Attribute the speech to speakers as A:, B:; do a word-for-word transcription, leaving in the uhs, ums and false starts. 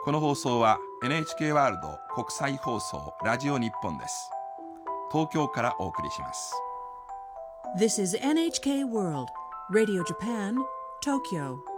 A: この放送は エヌエイチケー ワールド国際放送ラジオ日本です。東京からお送りします。
B: This is エヌエイチケー World Radio Japan, Tokyo